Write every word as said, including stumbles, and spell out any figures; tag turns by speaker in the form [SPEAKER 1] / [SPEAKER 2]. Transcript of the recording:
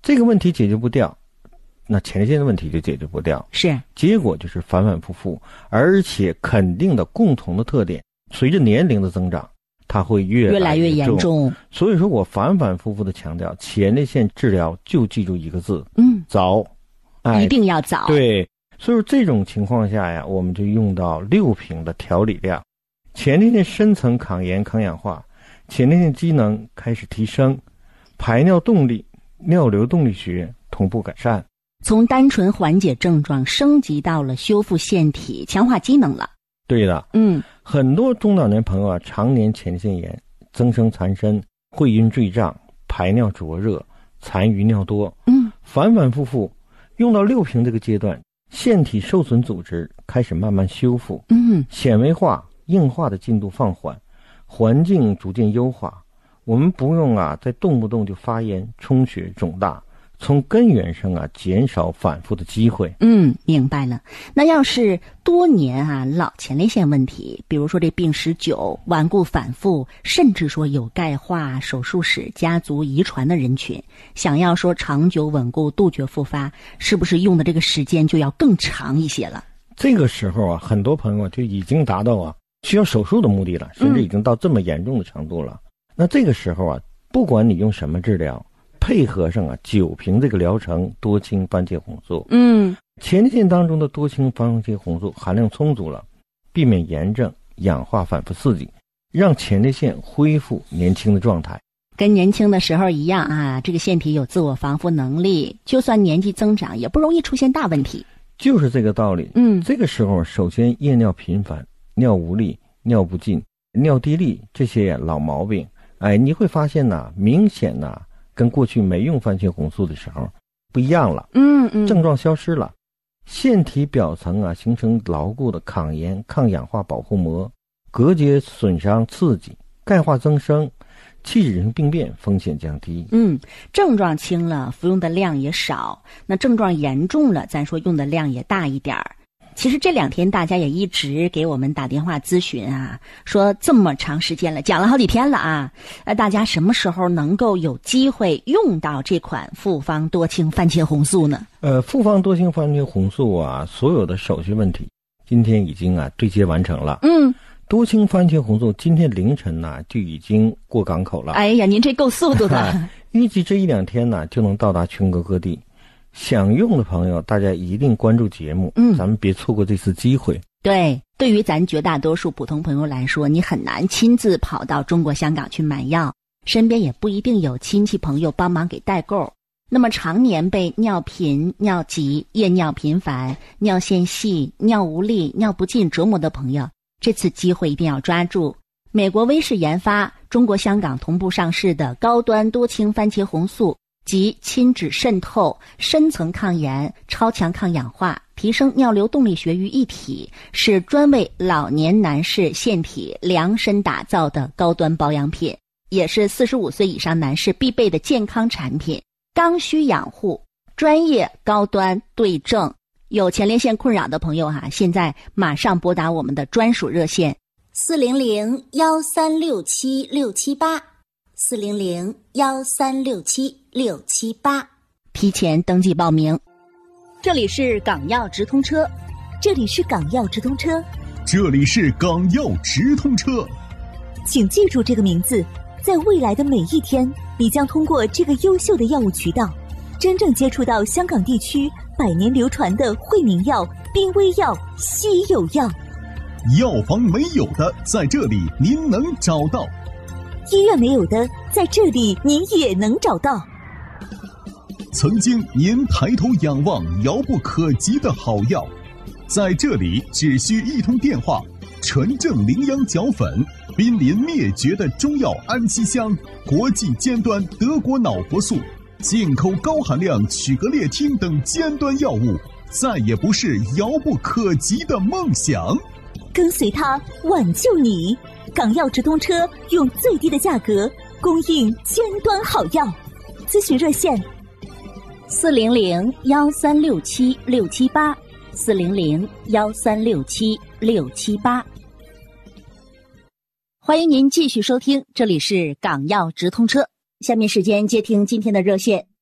[SPEAKER 1] 这个问题解决不掉，那前列腺的问题就解决不掉，
[SPEAKER 2] 是
[SPEAKER 1] 结果就是反反复复，而且肯定的共同的特点，随着年龄的增长，它会越
[SPEAKER 2] 越来越严重。
[SPEAKER 1] 所以说我反反复复的强调，前列腺治疗就记住一个字，
[SPEAKER 2] 嗯，
[SPEAKER 1] 早，哎，
[SPEAKER 2] 一定要早。
[SPEAKER 1] 对，所以说这种情况下呀，我们就用到六瓶的调理量，前列腺深层抗炎抗氧化，前列腺机能开始提升，排尿动力、尿流动力学同步改善，
[SPEAKER 2] 从单纯缓解症状升级到了修复腺体、强化机能了。
[SPEAKER 1] 对的，
[SPEAKER 2] 嗯，
[SPEAKER 1] 很多中老年朋友啊，常年前列腺炎，增生缠身，会阴坠胀，排尿灼热，残余尿多，
[SPEAKER 2] 嗯，
[SPEAKER 1] 反反复复，用到六瓶这个阶段，腺体受损组织开始慢慢修复，
[SPEAKER 2] 嗯，
[SPEAKER 1] 纤维化、硬化的进度放缓，环境逐渐优化，我们不用啊，再动不动就发炎、充血、肿大。从根源上啊，减少反复的机会。
[SPEAKER 2] 嗯，明白了。那要是多年啊老前列腺问题，比如说这病史久、顽固反复，甚至说有钙化、手术史、家族遗传的人群，想要说长久稳固、杜绝复发，是不是用的这个时间就要更长一些了？
[SPEAKER 1] 这个时候啊，很多朋友就已经达到啊需要手术的目的了，甚至已经到这么严重的程度了。嗯、那这个时候啊，不管你用什么治疗，配合上啊九瓶这个疗程多氢番茄红素，
[SPEAKER 2] 嗯，
[SPEAKER 1] 前列腺当中的多氢番茄红素含量充足了，避免炎症、氧化反复刺激，让前列腺恢复年轻的状态。
[SPEAKER 2] 跟年轻的时候一样啊，这个腺体有自我防护能力，就算年纪增长，也不容易出现大问题。
[SPEAKER 1] 就是这个道理。
[SPEAKER 2] 嗯，
[SPEAKER 1] 这个时候首先夜尿频繁、尿无力、尿不尽、尿滴沥这些老毛病，哎，你会发现呢，明显呢。跟过去没用番茄红素的时候不一样了，
[SPEAKER 2] 嗯嗯，
[SPEAKER 1] 症状消失了，腺体表层啊形成牢固的抗炎、抗氧化保护膜，隔绝损伤刺激，钙化增生，器质性病变风险降低。
[SPEAKER 2] 嗯，症状轻了，服用的量也少；那症状严重了，咱说用的量也大一点儿。其实这两天大家也一直给我们打电话咨询啊，说这么长时间了，讲了好几天了啊，呃，大家什么时候能够有机会用到这款复方多氢番茄红素呢？
[SPEAKER 1] 呃，复方多氢番茄红素啊，所有的手续问题今天已经啊对接完成了。
[SPEAKER 2] 嗯，
[SPEAKER 1] 多氢番茄红素今天凌晨呢、啊、就已经过港口了。
[SPEAKER 2] 哎呀，您这够速度的。
[SPEAKER 1] 预计这一两天呢就能到达全国各地。想用的朋友，大家一定关注节目，嗯，咱们别错过这次机会。
[SPEAKER 2] 对，对于咱绝大多数普通朋友来说，你很难亲自跑到中国香港去买药，身边也不一定有亲戚朋友帮忙给代购。那么常年被尿频、尿急、夜尿频繁、尿线细、尿无力、尿不尽折磨的朋友，这次机会一定要抓住。美国威氏研发、中国香港同步上市的高端多氢番茄红素，及亲脂渗透、深层抗炎、超强抗氧化、提升尿流动力学于一体，是专为老年男士腺体量身打造的高端保养品，也是四十五岁以上男士必备的健康产品。刚需养护，专业高端对症。有前列腺困扰的朋友哈、啊，现在马上拨打我们的专属热线四零零幺三六七六七八。四零零幺三六七六七八，提前登记报名。这里是港药直通车，
[SPEAKER 3] 这里是港药直通车，
[SPEAKER 4] 这里是港药直通车。
[SPEAKER 3] 请记住这个名字，在未来的每一天，你将通过这个优秀的药物渠道，真正接触到香港地区百年流传的惠民药、濒危药、稀有药。
[SPEAKER 4] 药房没有的，在这里您能找到。
[SPEAKER 3] 医院没有的，在这里您也能找到。
[SPEAKER 4] 曾经您抬头仰望遥不可及的好药，在这里只需一通电话，纯正羚羊角粉，濒临灭绝的中药安息香，国际尖端德国脑活素，进口高含量曲格列汀等尖端药物，再也不是遥不可及的梦想。
[SPEAKER 3] 跟随它挽救你，港药直通车用最低的价格供应尖端好药。咨询热线四零零幺三六七六七八，四零零幺三六七六七八。
[SPEAKER 2] 欢迎您继续收听，这里是港药直通车。下面时间接听今天的热线，